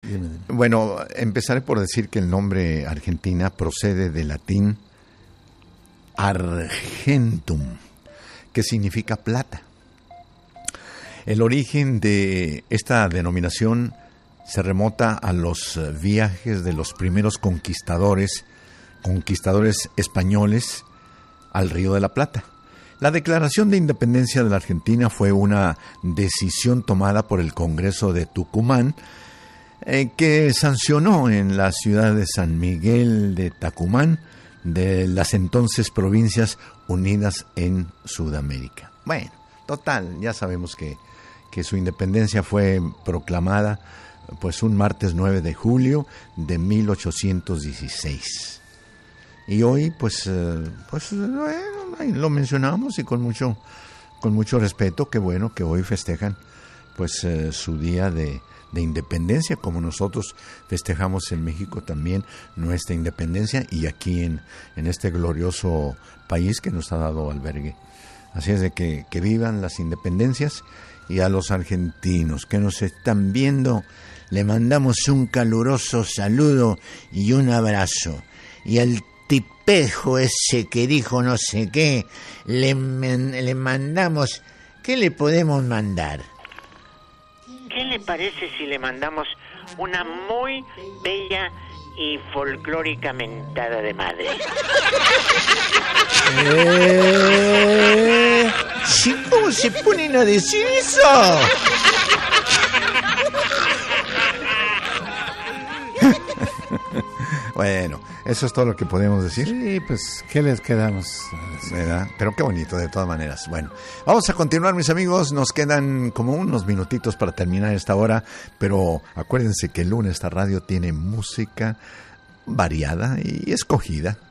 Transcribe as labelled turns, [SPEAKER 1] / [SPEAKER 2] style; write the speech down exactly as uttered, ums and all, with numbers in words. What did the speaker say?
[SPEAKER 1] Dime, dime.
[SPEAKER 2] Bueno, empezaré por decir que el nombre Argentina procede del latín argentum, que significa plata. El origen de esta denominación se remota a los viajes de los primeros conquistadores, conquistadores españoles al Río de la Plata. La declaración de independencia de la Argentina fue una decisión tomada por el Congreso de Tucumán, eh, que sancionó en la ciudad de San Miguel de Tucumán, de las entonces Provincias Unidas en Sudamérica. Bueno, total, ya sabemos que, que su independencia fue proclamada pues un martes nueve de julio de mil ochocientos dieciséis. Y hoy pues, eh, pues bueno, lo mencionamos y con mucho, con mucho respeto, que bueno que hoy festejan pues eh, su día de, de independencia, como nosotros festejamos en México también nuestra independencia y aquí en, en este glorioso país que nos ha dado albergue. Así es de que, que vivan las independencias, y a los argentinos que nos están viendo le mandamos un caluroso saludo y un abrazo. Y al tipejo ese que dijo no sé qué, le, le mandamos, ¿qué le podemos mandar?
[SPEAKER 3] ¿Qué le parece si le mandamos una muy bella y folclórica mentada de madre?
[SPEAKER 2] Eh, ¿Cómo se ponen a decir eso? Bueno, eso es todo lo que podemos decir.
[SPEAKER 1] Sí, pues, ¿qué les quedamos?
[SPEAKER 2] ¿Verdad? Pero qué bonito, de todas maneras. Bueno, vamos a continuar, mis amigos. Nos quedan como unos minutitos para terminar esta hora, pero acuérdense que el lunes esta radio tiene música variada y escogida.